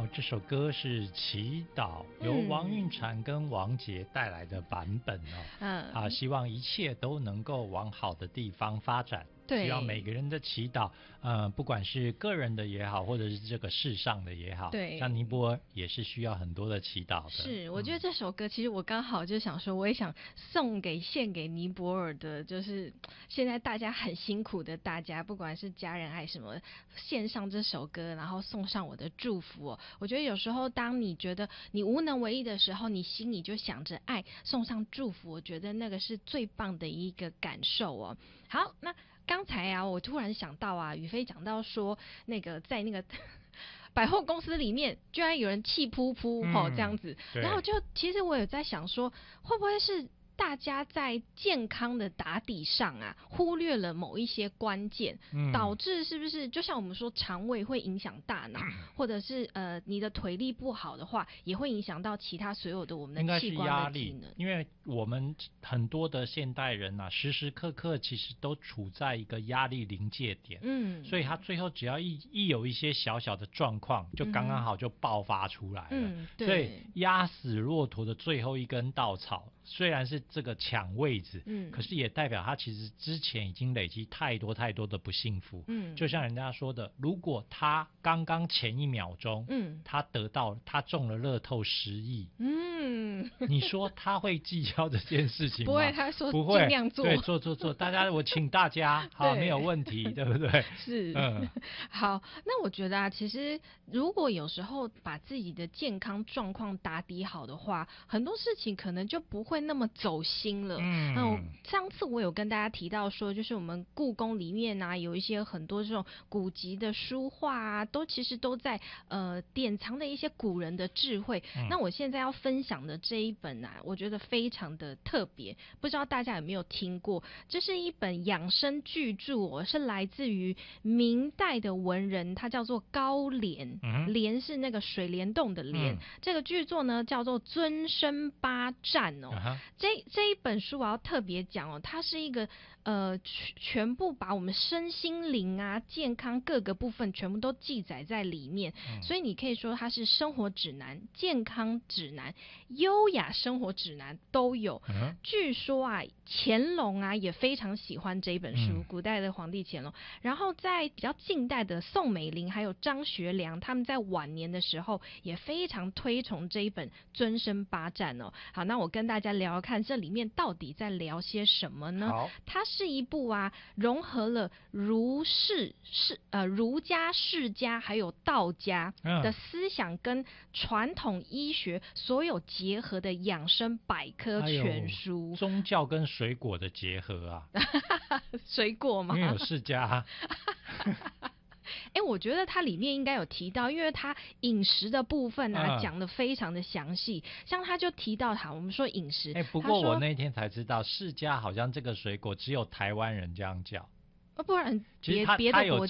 这首歌是《祈祷》，由王韵婵跟王杰带来的版本希望一切都能够往好的地方发展。希望每个人的祈祷，不管是个人的也好，或者是这个世上的也好， 对， 像尼泊尔也是需要很多的祈祷的。 是，我觉得这首歌其实我刚好就想说，我也想献给尼泊尔的，就是现在大家很辛苦的大家，不管是家人还是什么，献上这首歌，然后送上我的祝福我觉得有时候当你觉得你无能为力的时候，你心里就想着爱，送上祝福，我觉得那个是最棒的一个感受好，那刚才我突然想到宇飞讲到说，那个在那个百货公司里面，居然有人气噗噗这样子，然后其实我有在想说，会不会是大家在健康的打底上忽略了某一些关键，导致是不是就像我们说肠胃会影响大脑，或者是你的腿力不好的话，也会影响到其他所有的我们的器官的机能。 因为我们很多的现代人时时刻刻其实都处在一个压力临界点，所以他最后只要一有一些小小的状况，就刚刚好就爆发出来了。所以压死骆驼的最后一根稻草，虽然是这个抢位置，可是也代表他其实之前已经累积太多太多的不幸福。就像人家说的，如果他刚刚前一秒钟，他中了乐透10亿，你说他会计较这件事情吗？ 不会，他说不会， 尽量做， 对，做，大家我请大家，好，没有问题，对不对？ 是，好，那我觉得其实如果有时候把自己的健康状况打底好的话，很多事情可能就不会那么走心了。上次我有跟大家提到说，就是我们故宫里面有一些很多这种古籍的书画其实都在典藏的一些古人的智慧。那我现在要分享的这一本我觉得非常的特别，不知道大家有没有听过？这是一本养生巨著是来自于明代的文人，他叫做高廉，廉是那个水帘洞的帘。这个巨作呢叫做《尊生八战》这一本书我要特别讲它是一个全部把我们身心灵健康各个部分全部都记载在里面，所以你可以说它是生活指南、健康指南、优雅生活指南都有。据说乾隆也非常喜欢这一本书，古代的皇帝乾隆。然后在比较近代的宋美龄还有张学良，他们在晚年的时候也非常推崇这一本《尊生八战》好，那我跟大家聊聊看这里面到底在聊些什么呢？它是一部融合了儒家、释家还有道家的思想跟传统医学所有结合的养生百科全书， 宗教跟水果的结合水果吗？ 因为有释迦我觉得它里面应该有提到，因为它饮食的部分讲得非常的详细，像他就提到我们说饮食不过我那天才知道释迦好像这个水果只有台湾人这样叫， 不然别的国